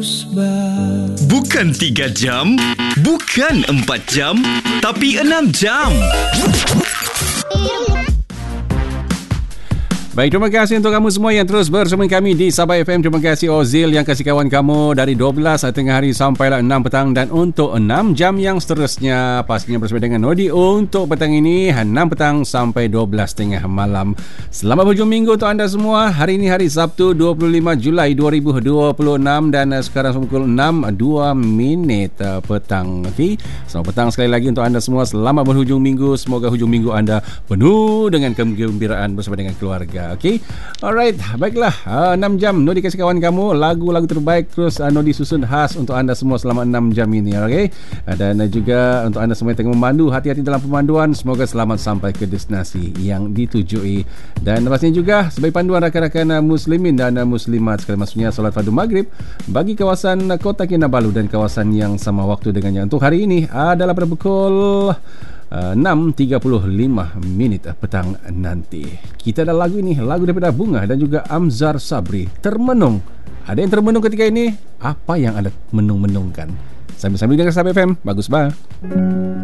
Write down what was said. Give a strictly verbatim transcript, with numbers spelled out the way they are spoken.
Bukan tiga jam, bukan empat jam, tapi enam jam. Baik, terima kasih untuk kamu semua yang terus bersama kami di Sabah F M. Terima kasih Ozil yang kasih kawan kamu dari dua belas tengah hari sampailah enam petang. Dan untuk enam jam yang seterusnya pastinya bersama dengan Nodi untuk petang ini enam petang sampai dua belas tengah malam. Selamat berhujung minggu untuk anda semua. Hari ini hari Sabtu dua puluh lima Julai dua ribu dua puluh enam dan sekarang pukul enam dua minit petang. Okey, selamat petang sekali lagi untuk anda semua. Selamat berhujung minggu. Semoga hujung minggu anda penuh dengan kegembiraan bersama dengan keluarga. Okey, alright, baiklah, uh, enam jam Nodi kasih kawan kamu lagu-lagu terbaik terus uh, Nodi susun khas untuk anda semua selama enam jam ini. Okey, uh, dan uh, juga untuk anda semua yang tengah memandu, hati-hati dalam pemanduan, semoga selamat sampai ke destinasi yang ditujui. Dan pastinya juga sebagai panduan rakan-rakan uh, muslimin dan uh, muslimat sekalian, maksudnya solat fardu maghrib bagi kawasan uh, Kota Kinabalu dan kawasan yang sama waktu dengannya. Untuk hari ini adalah pada pukul Uh, enam tiga puluh lima minit petang nanti. Kita ada lagu ini, lagu daripada Bunga dan juga Amzar Sabri, Termenung. Ada yang termenung ketika ini? Apa yang anda menung-menungkan? Sambil-sambil dengar Sabah F M. Bagus bah.